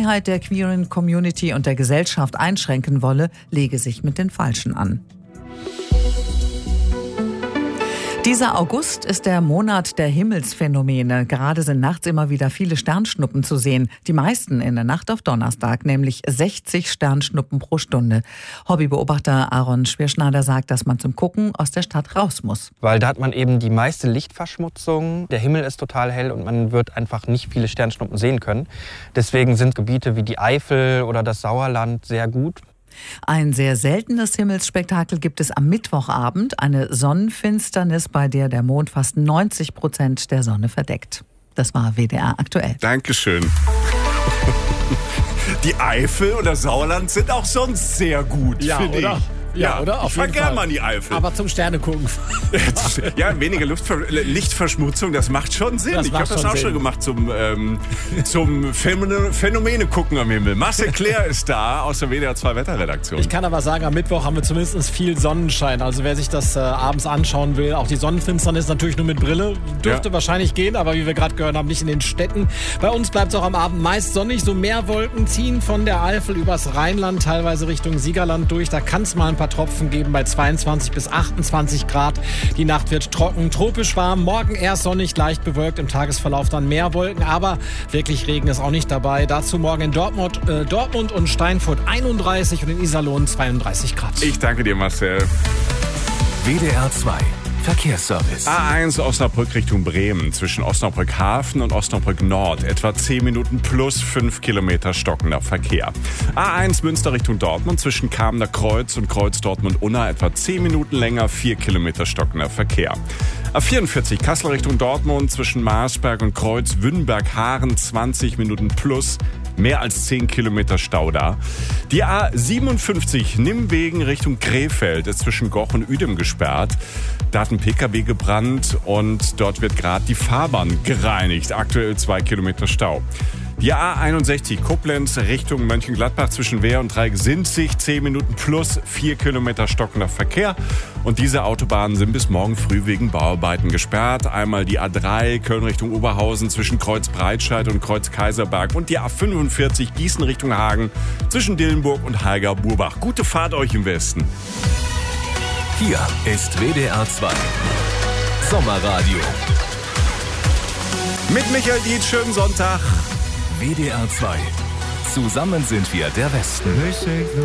Freiheit der queeren Community und der Gesellschaft einschränken wolle, lege sich mit den Falschen an. Dieser August ist der Monat der Himmelsphänomene. Gerade sind nachts immer wieder viele Sternschnuppen zu sehen. Die meisten in der Nacht auf Donnerstag, nämlich 60 Sternschnuppen pro Stunde. Hobbybeobachter Aaron Schwirschnader sagt, dass man zum Gucken aus der Stadt raus muss. Weil da hat man eben die meiste Lichtverschmutzung. Der Himmel ist total hell und man wird einfach nicht viele Sternschnuppen sehen können. Deswegen sind Gebiete wie die Eifel oder das Sauerland sehr gut. Ein sehr seltenes Himmelsspektakel gibt es am Mittwochabend, eine Sonnenfinsternis, bei der der Mond fast 90% der Sonne verdeckt. Das war WDR aktuell. Dankeschön. Die Eifel und das Sauerland sind auch sonst sehr gut, finde ich. Ja, oder? Ich fahr gerne mal in die Eifel. Aber zum Sterne gucken. Ja, weniger Lichtverschmutzung, das macht schon Sinn. Ich habe das auch schon gemacht zum Phänomene gucken am Himmel. Marcel Claire ist da aus der WDR 2 Wetterredaktion. Ich kann aber sagen, am Mittwoch haben wir zumindest viel Sonnenschein. Also wer sich das abends anschauen will, auch die Sonnenfinsternis natürlich nur mit Brille, dürfte wahrscheinlich gehen, aber wie wir gerade gehört haben, nicht in den Städten. Bei uns bleibt es auch am Abend meist sonnig. So Meerwolken ziehen von der Eifel übers Rheinland, teilweise Richtung Siegerland durch. Da kann es mal ein paar Tropfen geben bei 22 bis 28 Grad. Die Nacht wird trocken, tropisch warm. Morgen erst sonnig, leicht bewölkt. Im Tagesverlauf dann mehr Wolken. Aber wirklich Regen ist auch nicht dabei. Dazu morgen in Dortmund und Steinfurt 31 und in Iserlohn 32 Grad. Ich danke dir, Marcel. WDR 2 Verkehrsservice. A1 Osnabrück Richtung Bremen, zwischen Osnabrück Hafen und Osnabrück Nord. Etwa 10 Minuten plus 5 Kilometer stockender Verkehr. A1 Münster Richtung Dortmund, zwischen Kamener Kreuz und Kreuz Dortmund-Unna. Etwa 10 Minuten länger, 4 Kilometer stockender Verkehr. A44 Kassel Richtung Dortmund, zwischen Marsberg und Kreuz Wünnberg-Haaren. 20 Minuten plus, mehr als 10 Kilometer Stau da. Die A57 Nimwegen Richtung Krefeld ist zwischen Goch und Uedem gesperrt. Da hat ein PKW gebrannt und dort wird gerade die Fahrbahn gereinigt. Aktuell 2 Kilometer Stau. Die A61 Koblenz Richtung Mönchengladbach zwischen Wehr und Dreieck-Sinzig. 10 Minuten plus 4 Kilometer stockender Verkehr. Und diese Autobahnen sind bis morgen früh wegen Bauarbeiten gesperrt. Einmal die A3 Köln Richtung Oberhausen zwischen Kreuz Breitscheid und Kreuz Kaiserberg. Und die A45 Gießen Richtung Hagen zwischen Dillenburg und Halga-Burbach. Gute Fahrt euch im Westen. Hier ist WDR 2 Sommerradio. Mit Michael Dietz, schönen Sonntag. WDR 2. Zusammen sind wir der Westen.